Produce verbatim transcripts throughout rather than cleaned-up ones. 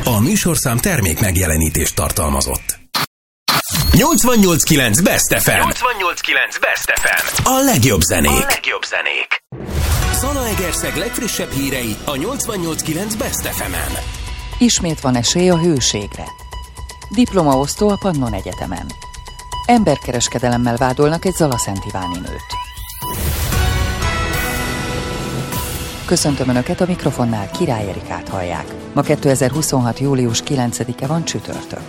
A műsorszám termék megjelenítést tartalmazott. nyolcvannyolc kilenc Best ef em. nyolcvannyolc kilenc Best ef em. A legjobb zenék. A legjobb zenék. Zalaegerszeg legfrissebb hírei a nyolcvannyolc kilenc Best ef emen. Ismét van esély a hőségre. Diplomaosztó a Pannon Egyetemen. Emberkereskedelemmel vádolnak egy zalaszentiváni nőt. Köszöntöm Önöket, a mikrofonnál Király Erikát hallják. Ma kétezer-huszonhat. július kilencedike van, csütörtök.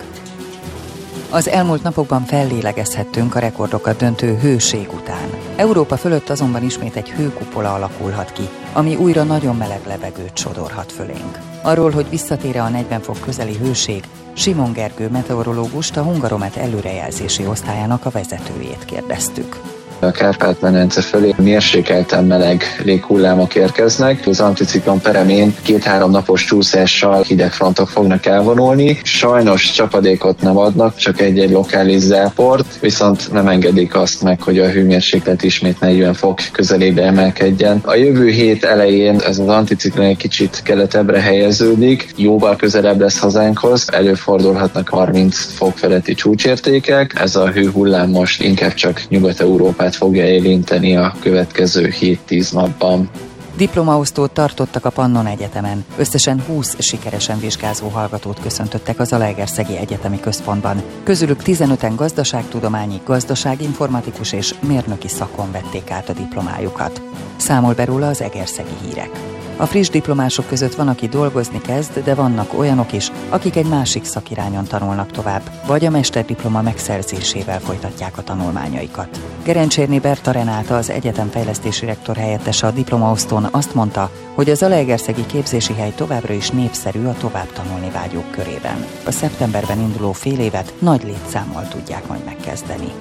Az elmúlt napokban fellélegezhettünk a rekordokat döntő hőség után. Európa fölött azonban ismét egy hőkupola alakulhat ki, ami újra nagyon meleg levegőt sodorhat fölénk. Arról, hogy visszatér-e a negyven fok közeli hőség, Simon Gergő meteorológust, a Hungaromet előrejelzési osztályának a vezetőjét kérdeztük. A Kárpát-medence fölé mérsékelten meleg léghullámok érkeznek. Az anticiklon peremén két-három napos csúszással hideg frontok fognak elvonulni. Sajnos csapadékot nem adnak, csak egy-egy lokális záport, viszont nem engedik azt meg, hogy a hőmérséklet ismét negyven fok közelébe emelkedjen. A jövő hét elején ez az anticiklon egy kicsit keletebbre helyeződik, jóval közelebb lesz hazánkhoz, előfordulhatnak harminc fok feletti csúcsértékek. Ez a hőhullám most inkább csak Nyugat-Európát fogja érinteni a következő hét-tíz napban. Diplomaosztót tartottak a Pannon Egyetemen. Összesen húsz sikeresen vizsgázó hallgatót köszöntöttek az Zalaegerszegi Egyetemi Központban. Közülük tizenöten gazdaságtudományi, gazdaságinformatikus és mérnöki szakon vették át a diplomájukat. Számol be róla az Egerszegi Hírek. A friss diplomások között van, aki dolgozni kezd, de vannak olyanok is, akik egy másik szakirányon tanulnak tovább, vagy a mesterdiploma megszerzésével folytatják a tanulmányaikat. Gerencsérné Berta Renáta, az egyetem fejlesztési rektor helyettese a diplomaosztón azt mondta, hogy a zalaegerszegi képzési hely továbbra is népszerű a tovább tanulni vágyók körében. A szeptemberben induló fél évet nagy létszámmal tudják majd megkezdeni.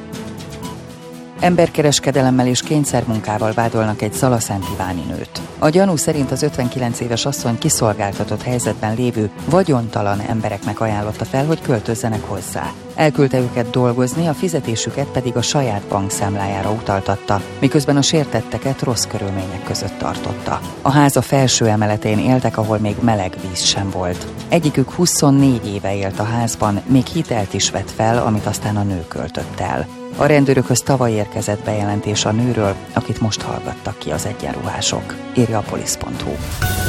Emberkereskedelemmel és kényszermunkával vádolnak egy zalaszentiváni nőt. A gyanú szerint az ötvenkilenc éves asszony kiszolgáltatott helyzetben lévő, vagyontalan embereknek ajánlotta fel, hogy költözzenek hozzá. Elküldte őket dolgozni, a fizetésüket pedig a saját bankszámlájára utaltatta, miközben a sértetteket rossz körülmények között tartotta. A háza felső emeletén éltek, ahol még meleg víz sem volt. Egyikük huszonnégy éve élt a házban, még hitelt is vett fel, amit aztán a nő költött el. A rendőrökhöz tavaly érkezett bejelentés a nőről, akit most hallgattak ki az egyenruhások. Írja a polisz pont hu.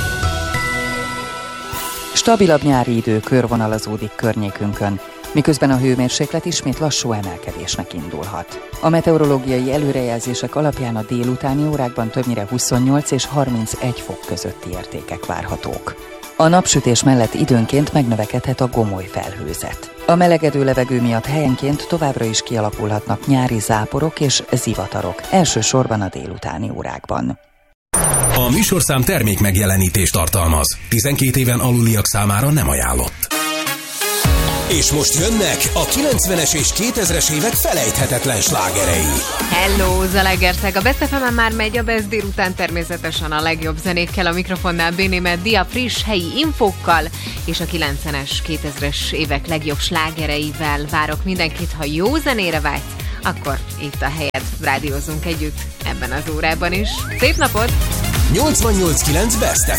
Stabilabb nyári idő körvonalazódik környékünkön, miközben a hőmérséklet ismét lassú emelkedésnek indulhat. A meteorológiai előrejelzések alapján a délutáni órákban többnyire huszonnyolc és harmincegy fok közötti értékek várhatók. A napsütés mellett időnként megnövekedhet a gomoly felhőzet. A melegedő levegő miatt helyenként továbbra is kialakulhatnak nyári záporok és zivatarok, elsősorban a délutáni órákban. A műsorszám termék megjelenítést tartalmaz. tizenkét éven aluliak számára nem ajánlott. És most jönnek a kilencvenes és kétezres évek felejthetetlen slágerei. Hello, Zalaegerszeg! A Best ef emen már megy a Best délután, természetesen a legjobb zenékkel, a mikrofonnál Bénémet Dia friss helyi infókkal, és a kilencvenes, kétezres évek legjobb slágereivel várok mindenkit. Ha jó zenére vágysz, akkor itt a helyed, rádiózunk együtt ebben az órában is. Szép napot! nyolcvannyolc kilenc Best ef